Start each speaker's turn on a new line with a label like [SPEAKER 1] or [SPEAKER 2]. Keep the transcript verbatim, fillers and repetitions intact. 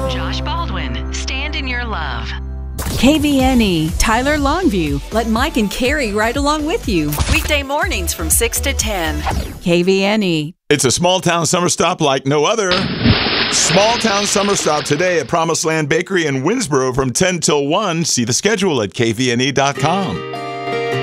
[SPEAKER 1] Josh Baldwin, Stand in Your Love.
[SPEAKER 2] K V N E, Tyler Longview. Let Mike and Carrie ride along with you. Weekday mornings from six to ten. K V N E.
[SPEAKER 3] It's a small town summer stop like no other. Small town summer stop today at Promised Land Bakery in Winsboro from ten till one. See the schedule at K V N E dot com.